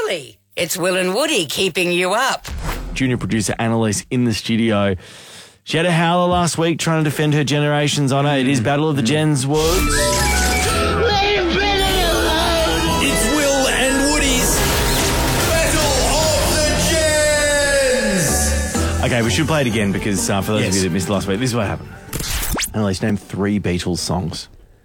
Absolutely. It's Will and Woody keeping you up. Junior producer Annalise in the studio. She had a howler last week trying to defend her generation's honour. It is Battle of the Gens Woods. It's Will and Woody's Battle of the Gens. Okay, we should play it again because for those of you that missed last week, this is what happened. Annalise, name 3 Beatles songs.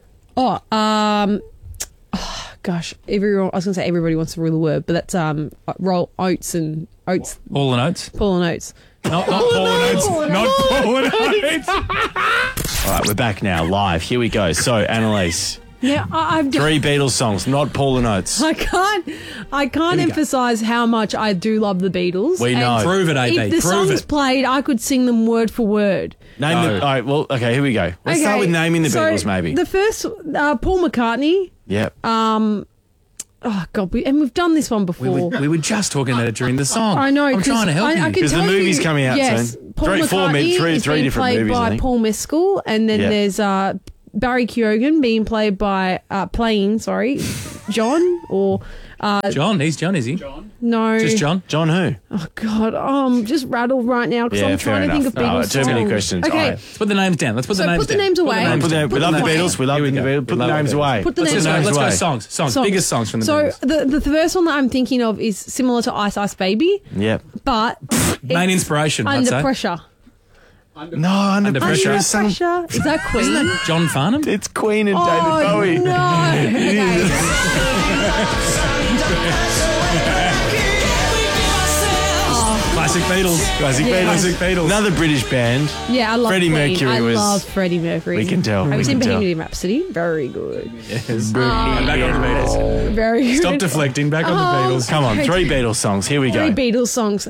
Gosh, everyone. I was going to say everybody wants to rule the word, but that's roll oats and oats. Paul and Oates. Paul and Oates. Not Paul and Oates. Not Paul and Oates. All right, we're back now, live. Here we go. So, Annalise, Now I've 3 Beatles songs, not Paul and Oates. I can't emphasise how much I do love the Beatles. We know. Prove it, AB. If the Prove songs it. played, I could sing them word for word. Name them. All right, well, okay, here we go. Let's start with naming the Beatles, maybe. The first, Paul McCartney. Yep. Oh God, we've done this one before. We were just talking about it during the song. I know. I'm trying to help you. Because the movie's coming out soon. Paul Three McCartney is different being movies, I played by think. Paul Mescal, and then there's Barry Keoghan being played by John or John, he's John, is he? no, Just John? John who? Oh God, I'm just rattled right now because I'm trying to think of Beatles Too many songs. questions. Okay, All right. Let's put the names down. Let's put the names put the down. names away. We love the Beatles. We love the Beatles. Put the names away. Put the Let's names go, away. let's go away. songs. Songs. Biggest songs from the So Beatles. the first one that I'm thinking of is similar to Ice Ice Baby, Yep. but Main it's inspiration, I'd Under say. Pressure. No, Under Pressure Under is sung. Pressure. Is that Queen? Isn't that John Farnham? It's Queen and Oh, David Bowie. no. Okay. Classic Beatles. Classic Yeah. Beatles. Classic Beatles. Another British band. Yeah, I love Freddie Queen. Mercury I was- love Freddie Mercury. We can tell. Have We you seen can tell. Bohemian Rhapsody? Very good. Yes. Back on the Beatles. Very good. Stop deflecting. Back on the Beatles. Come on, 3 Beatles songs. Here we go. 3 Beatles songs.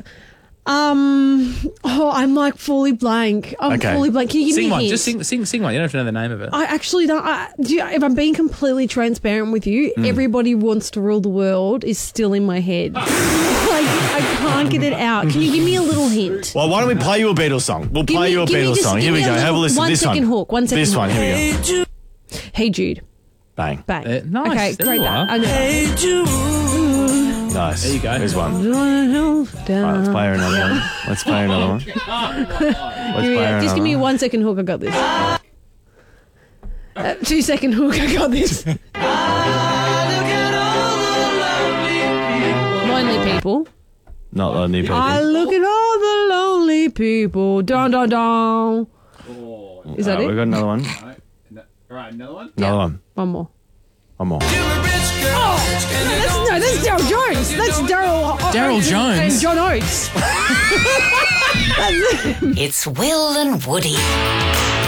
I'm like fully blank. Okay. Fully blank. Can you give Sing me a one. hint? Just sing one. You don't have to know the name of it. I actually don't. If I'm being completely transparent with you, Everybody Wants to Rule the World is still in my head. Like, I can't get it out. Can you give me a little hint? Well, why don't we play you a Beatles song? We'll play you a Beatles song. Here we go. Have a listen. One This second one. hook. 1 second This hook. one. Here we go. Hey Jude. Bang. Bang. Nice. Okay, There great. you are. I know. Nice. There you go. There's one. All right, let's play her another one. Let's play her another one. Let's play her Just give me a another 1 second hook. I got this. 2 second hook. I got this. Lonely people. Not Lonely People. I look at all the lonely people. Dun dun dun. Is that We've it? got another one. All right, another one? Another one. One more. One more. That's Daryl Jones. That's Daryl Jones? and John Oates. It's Will and Woody.